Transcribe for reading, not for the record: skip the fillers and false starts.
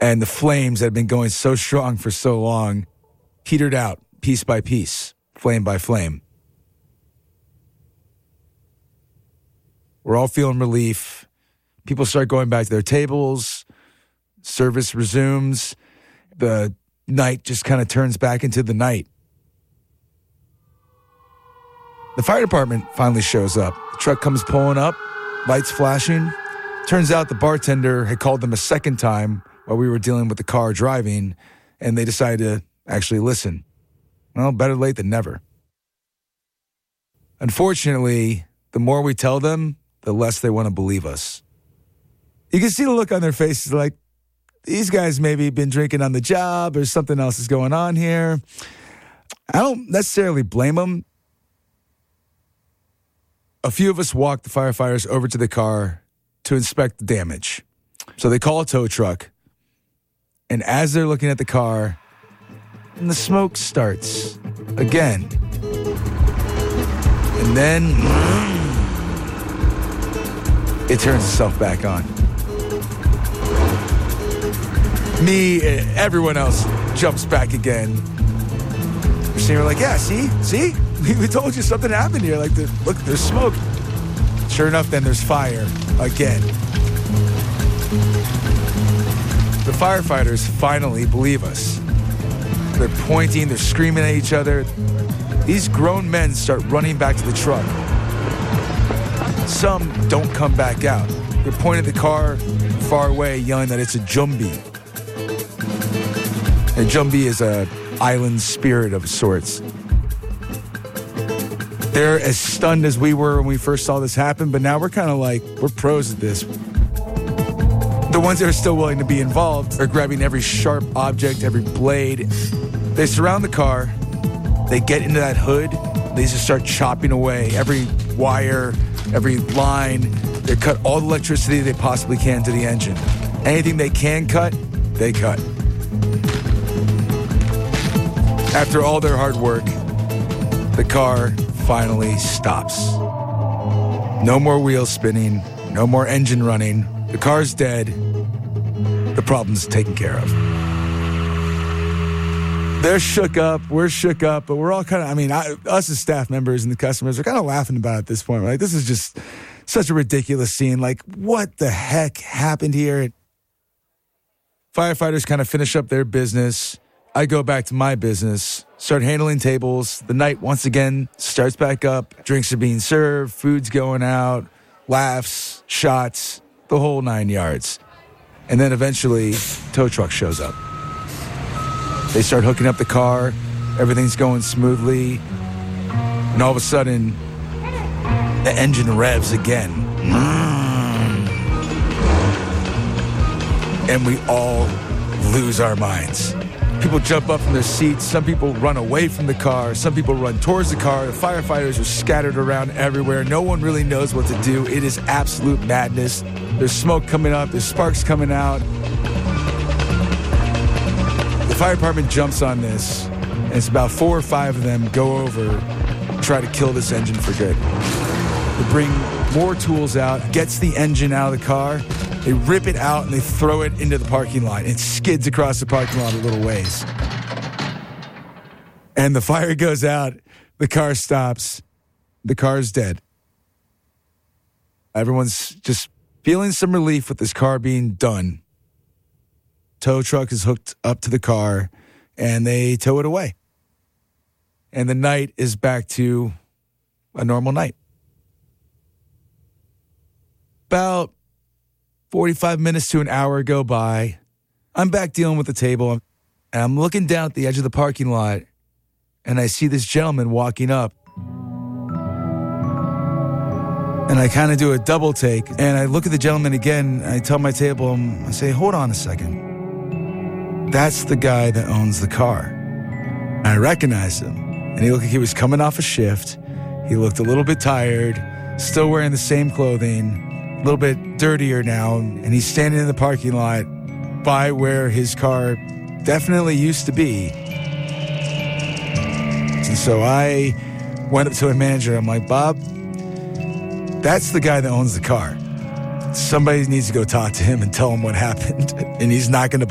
And the flames that had been going so strong for so long petered out piece by piece, flame by flame. We're all feeling relief. People start going back to their tables. Service resumes. The night just kind of turns back into the night. The fire department finally shows up. The truck comes pulling up, lights flashing. Turns out the bartender had called them a second time while we were dealing with the car driving, and they decided to actually listen. Well, better late than never. Unfortunately, the more we tell them, the less they want to believe us. You can see the look on their faces like, these guys maybe been drinking on the job or something else is going on here. I don't necessarily blame them. A few of us walked the firefighters over to the car to inspect the damage. So they call a tow truck. And as they're looking at the car, and the smoke starts again. And then it turns itself back on. Me, everyone else jumps back again. So you're like, yeah, see? We told you something happened here. Like, look, there's smoke. Sure enough, then there's fire again. The firefighters finally believe us. They're pointing, they're screaming at each other. These grown men start running back to the truck. Some don't come back out. They're pointing at the car far away, yelling that it's a Jumbi. And Jumbi is an island spirit of sorts. They're as stunned as we were when we first saw this happen, but now we're kind of like, we're pros at this. The ones that are still willing to be involved are grabbing every sharp object, every blade. They surround the car. They get into that hood. They just start chopping away every wire, every line. They cut all the electricity they possibly can to the engine. Anything they can cut, they cut. After all their hard work, the car finally stops. No more wheels spinning, no more engine running. The car's dead. The problem's taken care of. They're shook up, we're shook up, but we're all kind of, us as staff members and the customers are kind of laughing about it at this point. Like, this is just such a ridiculous scene. Like, what the heck happened here? Firefighters kind of finish up their business. I go back to my business, start handling tables. The night once again starts back up. Drinks are being served, food's going out, laughs, shots, the whole 9 yards. And then eventually, tow truck shows up. They start hooking up the car. Everything's going smoothly. And all of a sudden, the engine revs again. And we all lose our minds. People jump up from their seats. Some people run away from the car. Some people run towards the car. The firefighters are scattered around everywhere. No one really knows what to do. It is absolute madness. There's smoke coming up. There's sparks coming out. The fire department jumps on this, and it's about 4 or 5 of them go over, try to kill this engine for good. They bring more tools out, gets the engine out of the car. They rip it out and they throw it into the parking lot. It skids across the parking lot a little ways. And the fire goes out. The car stops. The car's dead. Everyone's just feeling some relief with this car being done. Tow truck is hooked up to the car and they tow it away. And the night is back to a normal night. About 45 minutes to an hour go by. I'm back dealing with the table, and I'm looking down at the edge of the parking lot, and I see this gentleman walking up. And I kind of do a double take, and I look at the gentleman again, and I tell my table, I say, hold on a second. That's the guy that owns the car. And I recognize him, and he looked like he was coming off a shift. He looked a little bit tired, still wearing the same clothing, a little bit dirtier now, and he's standing in the parking lot by where his car definitely used to be. And so I went up to a manager. I'm like, Bob, that's the guy that owns the car. Somebody needs to go talk to him and tell him what happened. And he's not going to